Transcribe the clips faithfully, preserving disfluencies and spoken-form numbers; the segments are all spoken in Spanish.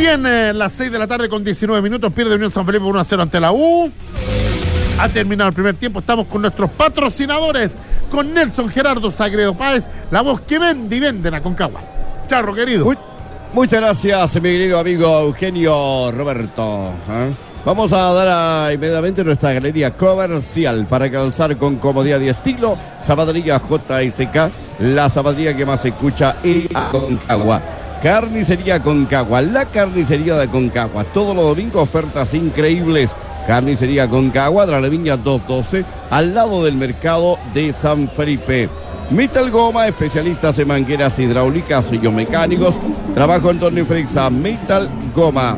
Bien, eh, las seis de la tarde con diecinueve minutos, pierde Unión San Felipe uno a cero ante la U. Ha terminado el primer tiempo, estamos con nuestros patrocinadores, con Nelson Gerardo Sagredo Páez, la voz que vende y vende en Aconcagua. Charro, querido. Muy, muchas gracias, mi querido amigo Eugenio Roberto. ¿Eh? Vamos a dar a, inmediatamente nuestra galería comercial para calzar con comodidad y estilo. Zapatería J S K, la zapatería que más se escucha en Aconcagua. Carnicería Aconcagua, la carnicería de Aconcagua. Todos los domingos ofertas increíbles. Carnicería Aconcagua, de la Viña doscientos doce, al lado del mercado de San Felipe. Metal Goma, especialistas en mangueras hidráulicas, sellos mecánicos. Trabajo en torno y frexa, Metal Goma.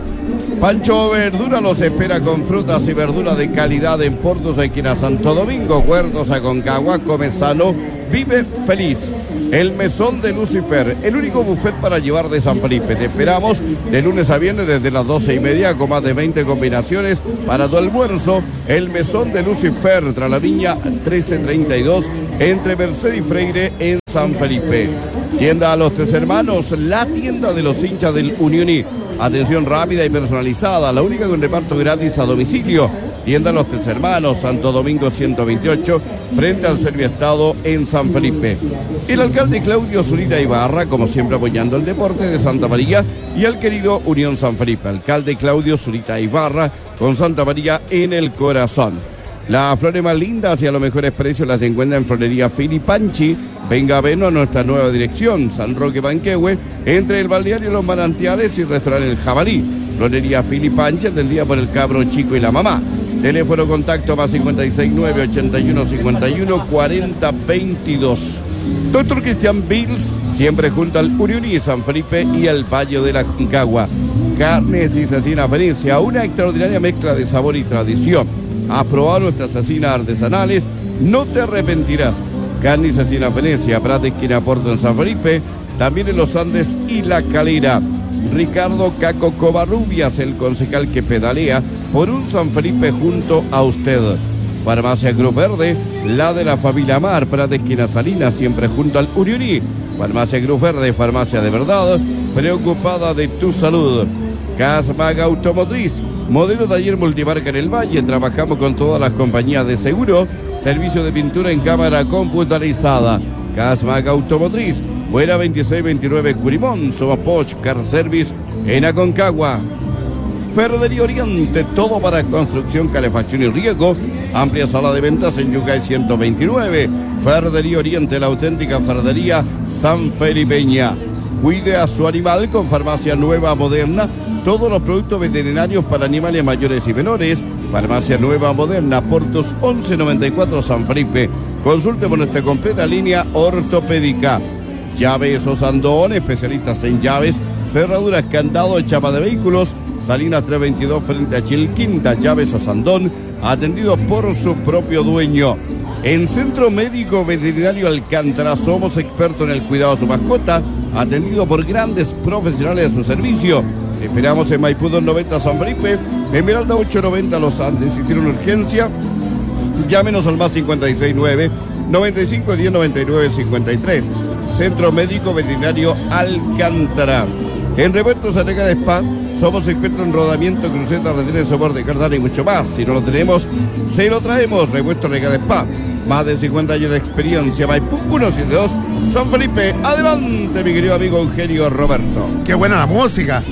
Pancho Verdura los espera con frutas y verduras de calidad en Portos, esquina Santo Domingo. Huertos Aconcagua, come sano, vive feliz. El Mesón de Lucifer, el único buffet para llevar de San Felipe. Te esperamos de lunes a viernes desde las doce y media con más de veinte combinaciones para tu almuerzo. El Mesón de Lucifer, tras la Viña trece treinta y dos, entre Merced y Freire en San Felipe. Tienda a los Tres Hermanos, la tienda de los hinchas del Unión. Atención rápida y personalizada, la única con reparto gratis a domicilio. Tienda Los Tres Hermanos, Santo Domingo ciento veintiocho, frente al Serviestado en San Felipe. El alcalde Claudio Zurita Ibarra, como siempre apoyando el deporte de Santa María y al querido Unión San Felipe. Alcalde Claudio Zurita Ibarra, con Santa María en el corazón. Las flores más lindas y a los mejores precios las encuentra en Florería Filipanchi. Venga a vernos a nuestra nueva dirección, San Roque Panquehue, entre el balneario Los Manantiales y restaurante El Jabalí. Florería Filipanchi, atendida por el cabro chico y la mamá. Teléfono contacto más cincuenta y seis nueve ochenta y uno cincuenta y uno cuarenta veintidós. Doctor Cristian Bills, siempre junto al Unión y San Felipe y el Valle de la Aconcagua. Carnes y cecina Venecia, una extraordinaria mezcla de sabor y tradición. Has probado nuestras cecinas artesanales, no te arrepentirás. Carnes y cecina Venecia, Prat esquina Porto en San Felipe, también en los Andes y La Calera. Ricardo Caco Covarrubias, el concejal que pedalea por un San Felipe junto a usted. Farmacia Cruz Verde, la de la familia Mar, Prat esquina Salinas, siempre junto al Uriurí. Farmacia Cruz Verde, farmacia de verdad, preocupada de tu salud. Casmaga Automotriz, modelo taller multimarca en el Valle. Trabajamos con todas las compañías de seguro. Servicio de pintura en cámara computarizada. Casmaga Automotriz, Buena veintiséis veintinueve Curimón. Somos Poch Car Service en Aconcagua. Ferretería Oriente, todo para construcción, calefacción y riego. Amplia sala de ventas en Yucay ciento veintinueve. Ferretería Oriente, la auténtica ferretería sanfelipeña. Cuide a su animal con farmacia nueva moderna. Todos los productos veterinarios para animales mayores y menores. Farmacia nueva moderna, Portos once noventa y cuatro San Felipe. Consulte por nuestra completa línea ortopédica. Llaves Osandón, especialistas en llaves, cerraduras, candados, chapa de vehículos. Salinas trescientos veintidós frente a Chilquinta. Llaves Osandón, atendidos por su propio dueño. En Centro Médico Veterinario Alcántara somos expertos en el cuidado de su mascota, atendido por grandes profesionales de su servicio. Esperamos en Maipú doscientos noventa San Felipe, Esmeralda ochocientos noventa Los Andes. Si tiene una urgencia, llámenos al más cincuenta y seis nueve noventa y cinco diez noventa y nueve cincuenta y tres. Centro Médico Veterinario Alcántara. En Repuestos Arega de Spa somos expertos en rodamiento, crucetas, retenes, soporte, cardán y mucho más. Si no lo tenemos, se lo traemos. Repuestos Arega de Spa, más de cincuenta años de experiencia. Maipú ciento setenta y dos San Felipe. Adelante, mi querido amigo Eugenio Roberto. Qué buena la música.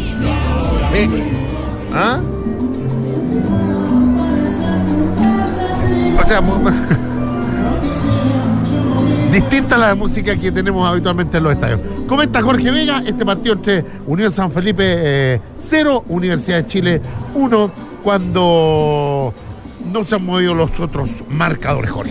Eh. ¿Ah? O sea, distinta a la música que tenemos habitualmente en los estadios. Comenta Jorge Vega, este partido entre Unión San Felipe eh, cero, Universidad de Chile uno, cuando no se han movido los otros marcadores, Jorge.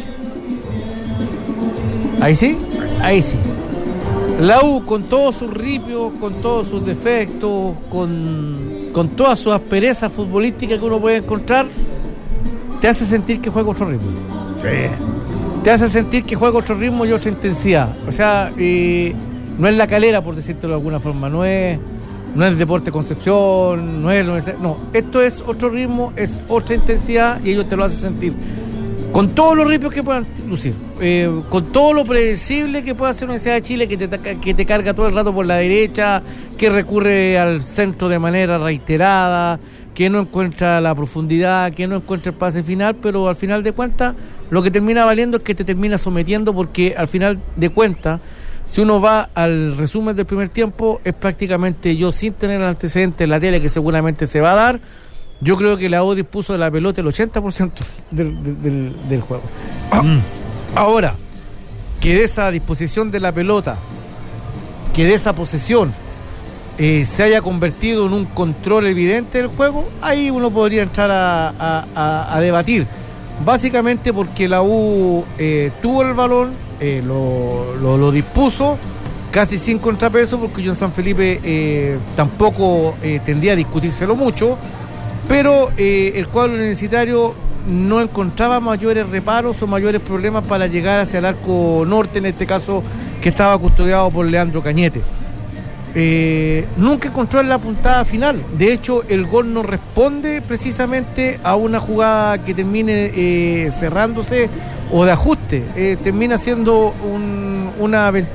Ahí sí, ahí sí. La U, con todos sus ripios, con todos sus defectos, con, con toda su aspereza futbolística que uno puede encontrar, te hace sentir que juega otro ritmo. Sí. Te hace sentir que juega otro ritmo y otra intensidad. O sea, eh, no es La Calera, por decírtelo de alguna forma, no es, no es Deporte Concepción, no es... No, esto es otro ritmo, es otra intensidad y ellos te lo hacen sentir. con todos los ripios que puedan lucir, eh, con todo lo predecible que pueda hacer una Universidad de Chile, que te, que te carga todo el rato por la derecha, que recurre al centro de manera reiterada, que no encuentra la profundidad, que no encuentra el pase final, pero al final de cuentas lo que termina valiendo es que te termina sometiendo, porque al final de cuentas, si uno va al resumen del primer tiempo, es prácticamente, yo sin tener el antecedente en la tele que seguramente se va a dar, yo creo que la U dispuso de la pelota el ochenta por ciento del, del, del, del juego. Mm. Ahora, que de esa disposición de la pelota, que de esa posesión, eh, se haya convertido en un control evidente del juego, ahí uno podría entrar a, a, a, a debatir. Básicamente porque la U eh, tuvo el balón, eh, lo, lo, lo dispuso, casi sin contrapeso, porque Unión San Felipe eh, tampoco eh, tendría a discutírselo mucho, pero eh, el cuadro universitario no encontraba mayores reparos o mayores problemas para llegar hacia el arco norte, en este caso que estaba custodiado por Leandro Cañete. Eh, nunca encontró en la puntada final. De hecho, el gol no responde precisamente a una jugada que termine eh, cerrándose o de ajuste. Eh, termina siendo un, una ventaja